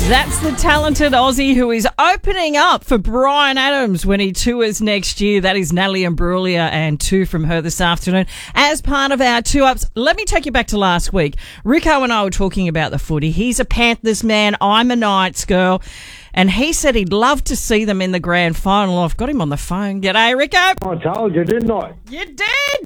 That's the talented Aussie who is opening up for Bryan Adams when he tours next year. That is Natalie Imbruglia and two from her this afternoon. As part of our two ups, let me take you back to last week. Rico and I were talking about the footy. He's a Panthers man. I'm a Knights girl. And he said he'd love to see them in the grand final. I've got him on the phone. G'day, Rico. I told you, didn't I? You did.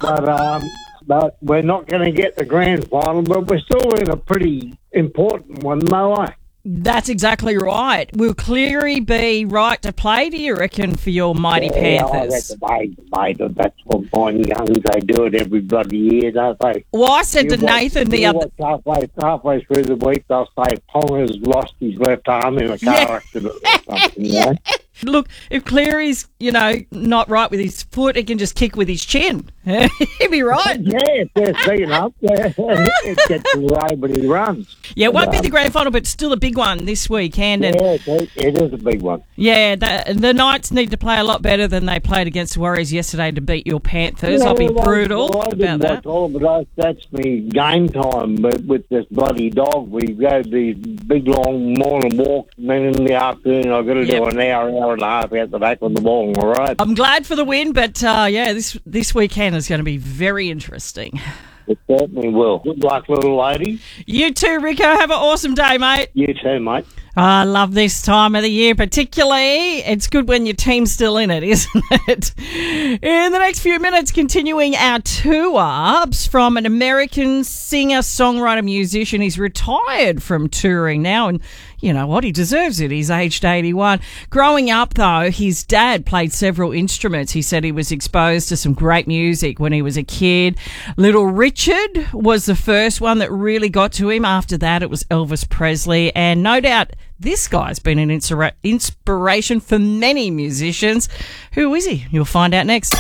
But we're not going to get the grand final, but we're still in a pretty important one, though, eh? That's exactly right. Will Cleary be right to play, do you reckon, for your mighty Panthers? I reckon that's what mine youngs, they do it every bloody year, don't they? Well, I said to Nathan the other... Halfway through the week, they'll say Ponga's lost his left arm in a car accident or something, you know? Look, if Cleary's, not right with his foot, he can just kick with his chin. He'd be right. Yeah, if they're big enough, it gets away, but he runs. Yeah, it won't be the grand final, but still a big one this weekend. Yeah, it is a big one. Yeah, the Knights need to play a lot better than they played against the Warriors yesterday to beat your Panthers. Yeah, I'll be brutal about that. But that's me game time. But with this bloody dog, we go these big long morning walks, and then in the afternoon I've got to do an hour and a half out the back on the ball on the road. I'm glad for the win, but this weekend is going to be very interesting. It certainly will. Good luck, little lady. You too, Rico. Have an awesome day, mate. You too, mate. I love this time of the year, particularly. It's good when your team's still in it, isn't it? In the next few minutes, continuing our two-ups from an American singer, songwriter, musician. He's retired from touring now, and you know what? He deserves it. He's aged 81. Growing up, though, his dad played several instruments. He said he was exposed to some great music when he was a kid. Little Richard was the first one that really got to him. After that, it was Elvis Presley. And no doubt, this guy's been an inspiration for many musicians. Who is he? You'll find out next.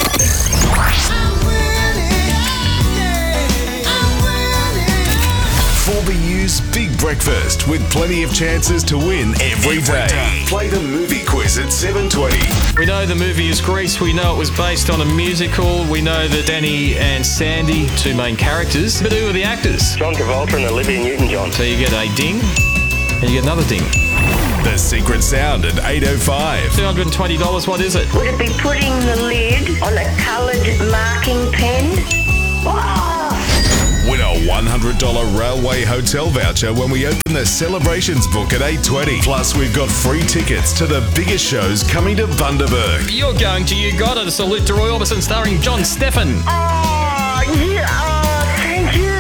4BU's Big Breakfast with plenty of chances to win every day. Play the movie quiz at 7:20. We know the movie is Grease. We know it was based on a musical. We know that Danny and Sandy, two main characters. But who are the actors? John Travolta and Olivia Newton-John. So you get a ding and you get another ding. The secret sound at 8:05. $220, what is it? Would it be putting the lid on a coloured marking pen? Win a $100 Railway Hotel voucher when we open the Celebrations book at 8:20. Plus, we've got free tickets to the biggest shows coming to Bundaberg. You're going to You Got It, a salute to Roy Orbison starring John Steffen. Thank you.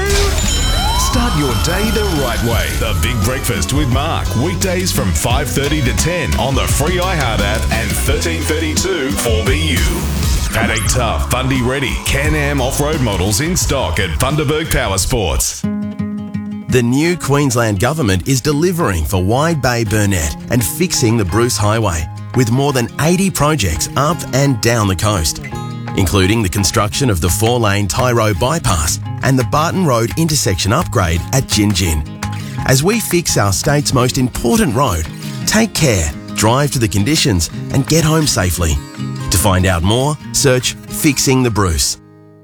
Start your day the right way. The Big Breakfast with Mark. Weekdays from 5:30 to 10 on the free iHeart app and 1332 4BU. Paddock Tough, Bundy Ready, Can-Am off-road models in stock at Bundaberg Power Sports. The new Queensland Government is delivering for Wide Bay Burnett and fixing the Bruce Highway with more than 80 projects up and down the coast, including the construction of the 4-lane Tyro bypass and the Barton Road intersection upgrade at Gin Gin. As we fix our state's most important road, take care, drive to the conditions and get home safely. To find out more, search Fixing the Bruce.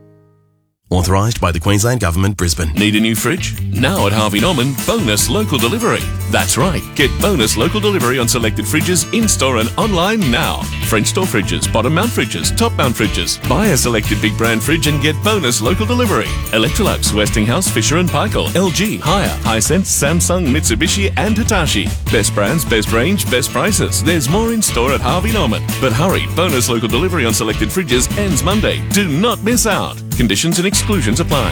Authorised by the Queensland Government, Brisbane. Need a new fridge? Now at Harvey Norman, bonus local delivery. That's right, get bonus local delivery on selected fridges in-store and online now. French door fridges, bottom mount fridges, top mount fridges. Buy a selected big brand fridge and get bonus local delivery. Electrolux, Westinghouse, Fisher & Paykel, LG, Haier, Hisense, Samsung, Mitsubishi and Hitachi. Best brands, best range, best prices. There's more in store at Harvey Norman. But hurry, bonus local delivery on selected fridges ends Monday. Do not miss out. Conditions and exclusions apply.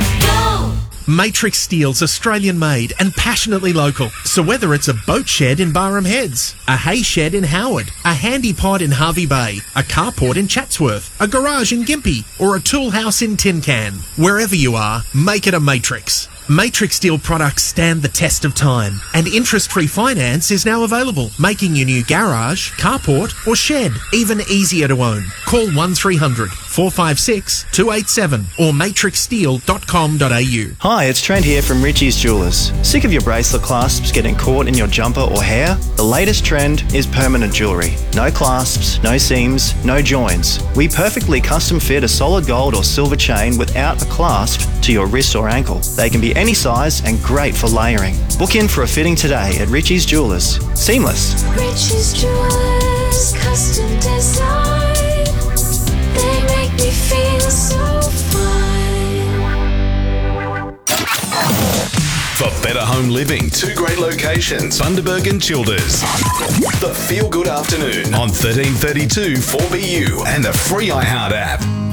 Matrix Steel's Australian made and passionately local. So whether it's a boat shed in Barham Heads, a hay shed in Howard, a handy pod in Harvey Bay, a carport in Chatsworth, a garage in Gympie, or a tool house in Tin Can, wherever you are, make it a Matrix. Matrix Steel products stand the test of time, and interest-free finance is now available, making your new garage, carport or shed even easier to own. Call 1300 456 287 or matrixsteel.com.au. Hi, it's Trent here from Richie's Jewelers. Sick of your bracelet clasps getting caught in your jumper or hair? The latest trend is permanent jewellery. No clasps, no seams, no joins. We perfectly custom fit a solid gold or silver chain without a clasp to your wrist or ankle. They can be any size and great for layering. Book in for a fitting today at Richie's Jewelers. Seamless. Richie's Jewelers, custom design. They make me feel so fine. For better home living, 2 great locations, Bundaberg and Childers. The Feel Good Afternoon on 1332 4BU and the free iHeart app.